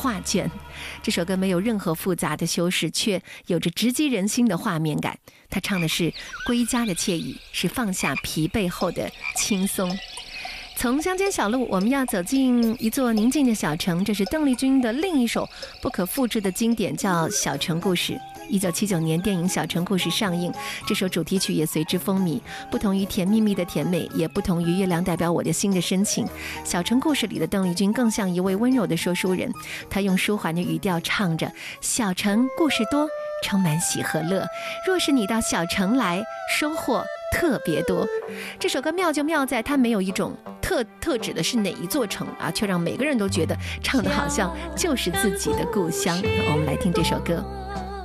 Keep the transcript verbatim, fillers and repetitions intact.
画卷。这首歌没有任何复杂的修饰，却有着直击人心的画面感。他唱的是归家的惬意，是放下疲惫后的轻松。从乡间小路，我们要走进一座宁静的小城，这是邓丽君的另一首不可复制的经典，叫《小城故事》。一九七九年电影《小城故事》上映，这首主题曲也随之风靡。不同于甜蜜蜜的甜美，也不同于月亮代表我的心的深情，《小城故事》里的邓丽君更像一位温柔的说书人，她用舒缓的语调唱着：小城故事多，充满喜和乐，若是你到小城来，收获特别多。这首歌妙就妙在它没有一种特特指的是哪一座城啊，却让每个人都觉得唱的好像就是自己的故乡。我们来听这首歌。